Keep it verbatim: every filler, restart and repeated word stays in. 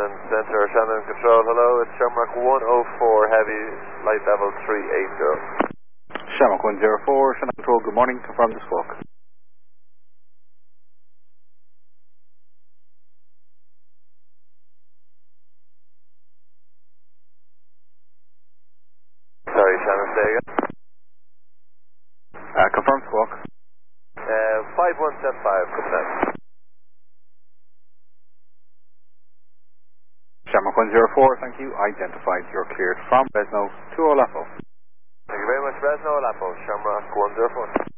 Shannon Center, Shannon Control, hello, it's Shamrock one oh four, heavy, light level three eighty. Shamrock one oh four, Shannon Control, good morning, confirm the squawk. Sorry, Shannon, say again. Uh, confirm squawk. Uh, five one seven five, come down. Shamrock one oh four, thank you. Identified. You're cleared from Fresno to Olapo. Thank you very much, Fresno, Lapo, Shamrock one oh four.